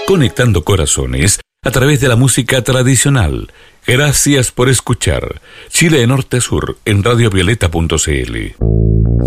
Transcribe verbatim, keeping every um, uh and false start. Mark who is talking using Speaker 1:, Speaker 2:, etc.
Speaker 1: conectando corazones a través de la música tradicional. Gracias por escuchar Chile de Norte a Sur en radio violeta punto c l.